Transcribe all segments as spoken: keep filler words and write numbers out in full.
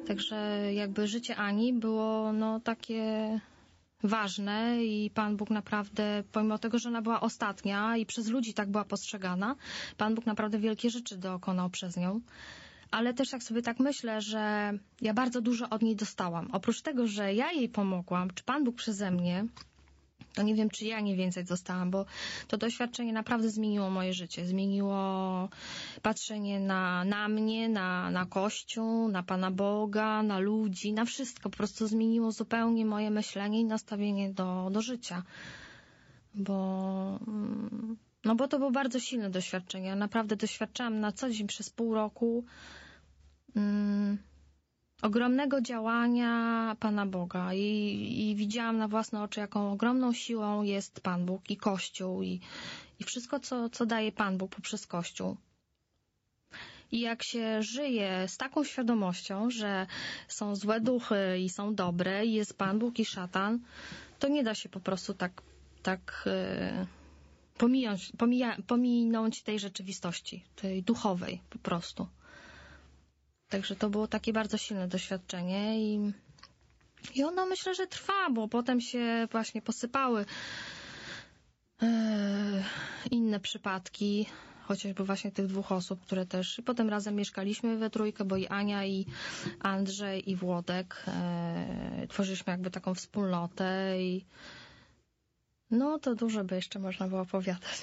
Także jakby życie Ani było no takie ważne i Pan Bóg naprawdę, pomimo tego, że ona była ostatnia i przez ludzi tak była postrzegana, Pan Bóg naprawdę wielkie rzeczy dokonał przez nią. Ale też jak sobie tak myślę, że ja bardzo dużo od niej dostałam. Oprócz tego, że ja jej pomogłam, czy Pan Bóg przeze mnie, to nie wiem, czy ja nie więcej dostałam, bo to doświadczenie naprawdę zmieniło moje życie. Zmieniło patrzenie na, na mnie, na, na Kościół, na Pana Boga, na ludzi, na wszystko. Po prostu zmieniło zupełnie moje myślenie i nastawienie do, do życia. Bo, no bo to było bardzo silne doświadczenie. Ja naprawdę doświadczałam na co dzień przez pół roku mm, ogromnego działania Pana Boga i, i widziałam na własne oczy, jaką ogromną siłą jest Pan Bóg i Kościół i, i wszystko, co, co daje Pan Bóg poprzez Kościół. I jak się żyje z taką świadomością, że są złe duchy i są dobre i jest Pan Bóg i szatan, to nie da się po prostu tak, tak yy, pomijać, pomija, pominąć tej rzeczywistości, tej duchowej po prostu. Także to było takie bardzo silne doświadczenie i, i ono myślę, że trwa, bo potem się właśnie posypały yy, inne przypadki, chociażby właśnie tych dwóch osób, które też... I potem razem mieszkaliśmy we trójkę, bo i Ania, i Andrzej, i Włodek yy, tworzyliśmy jakby taką wspólnotę i no to dużo by jeszcze można było opowiadać.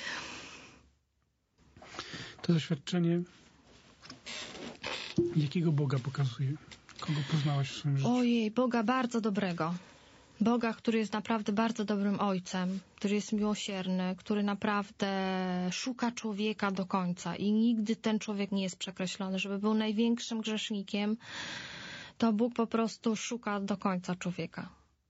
To doświadczenie jakiego Boga pokazuje? Kogo poznałaś w swoim życiu? Ojej, Boga bardzo dobrego. Boga, który jest naprawdę bardzo dobrym ojcem, który jest miłosierny, który naprawdę szuka człowieka do końca i nigdy ten człowiek nie jest przekreślony. Żeby był największym grzesznikiem, to Bóg po prostu szuka do końca człowieka.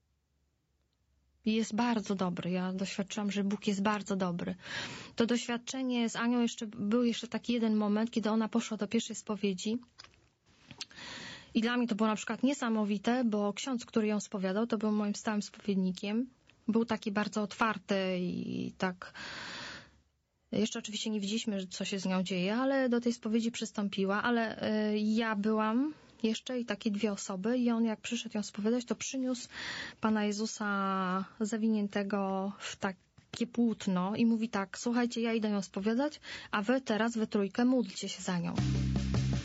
I jest bardzo dobry. Ja doświadczyłam, że Bóg jest bardzo dobry. To doświadczenie z Anią jeszcze, był jeszcze taki jeden moment, kiedy ona poszła do pierwszej spowiedzi. I dla mnie to było na przykład niesamowite, bo ksiądz, który ją spowiadał, to był moim stałym spowiednikiem. Był taki bardzo otwarty i tak... Jeszcze oczywiście nie widzieliśmy, co się z nią dzieje, ale do tej spowiedzi przystąpiła. Ale y, ja byłam jeszcze i takie dwie osoby i on jak przyszedł ją spowiadać, to przyniósł Pana Jezusa zawiniętego w takie płótno i mówi tak: słuchajcie, ja idę ją spowiadać, a wy teraz we trójkę módlcie się za nią.